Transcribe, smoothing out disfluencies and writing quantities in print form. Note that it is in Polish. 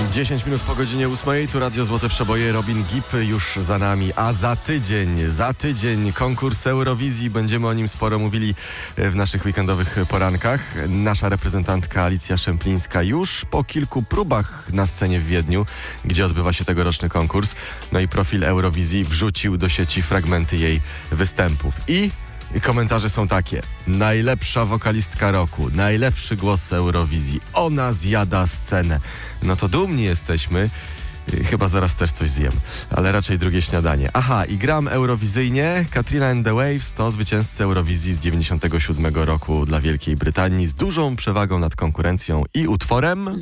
10 minut po godzinie 8, tu Radio Złote Przeboje, Robin Gibb już za nami, a za tydzień konkurs Eurowizji, będziemy o nim sporo mówili w naszych weekendowych porankach. Nasza reprezentantka Alicja Szemplińska już po kilku próbach na scenie w Wiedniu, gdzie odbywa się tegoroczny konkurs, no i profil Eurowizji wrzucił do sieci fragmenty jej występów i komentarze są takie: najlepsza wokalistka roku, najlepszy głos z Eurowizji, ona zjada scenę. No to dumni jesteśmy. Chyba zaraz też coś zjem, ale raczej drugie śniadanie. Aha, i gram eurowizyjnie. Katrina and the Waves to zwycięzcy Eurowizji z 97 roku dla Wielkiej Brytanii z dużą przewagą nad konkurencją i utworem...